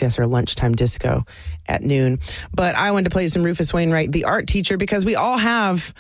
LHS or lunchtime disco at noon. But I wanted to play some Rufus Wainwright, the art teacher, because we all have,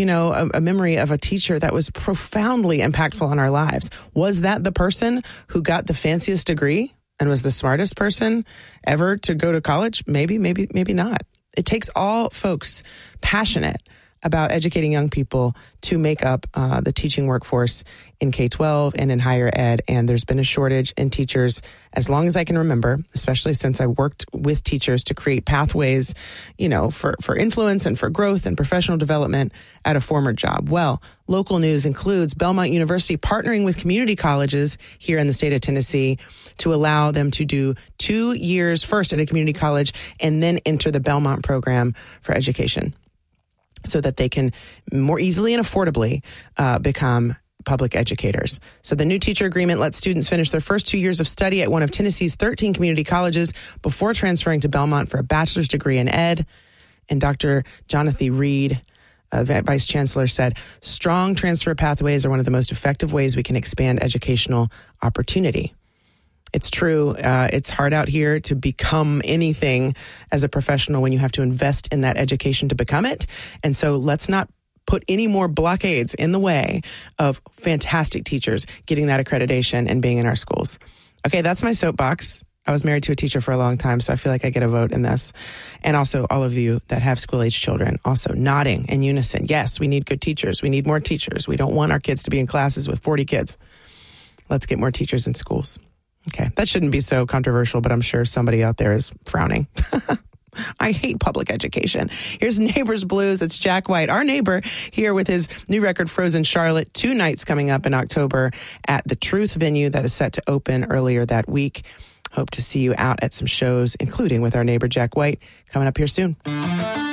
a memory of a teacher that was profoundly impactful on our lives. Was that the person who got the fanciest degree and was the smartest person ever to go to college? Maybe not. It takes all folks passionate about educating young people to make up the teaching workforce in K-12 and in higher ed. And there's been a shortage in teachers as long as I can remember, especially since I worked with teachers to create pathways, for influence and for growth and professional development at a former job. Well, local news includes Belmont University partnering with community colleges here in the state of Tennessee to allow them to do 2 years first at a community college and then enter the Belmont program for education, so that they can more easily and affordably become public educators. So the new teacher agreement lets students finish their first 2 years of study at one of Tennessee's 13 community colleges before transferring to Belmont for a bachelor's degree in ed. And Dr. Jonathan Reed, Vice Chancellor, said, strong transfer pathways are one of the most effective ways we can expand educational opportunity. It's true. It's hard out here to become anything as a professional when you have to invest in that education to become it. And so let's not put any more blockades in the way of fantastic teachers getting that accreditation and being in our schools. Okay, that's my soapbox. I was married to a teacher for a long time, so I feel like I get a vote in this. And also all of you that have school-age children also nodding in unison. Yes, we need good teachers. We need more teachers. We don't want our kids to be in classes with 40 kids. Let's get more teachers in schools. Okay, that shouldn't be so controversial, but I'm sure somebody out there is frowning. I hate public education. Here's Neighbors Blues. It's Jack White, our neighbor, here with his new record, Frozen Charlotte. 2 nights coming up in October at the Truth venue that is set to open earlier that week. Hope to see you out at some shows, including with our neighbor, Jack White, coming up here soon.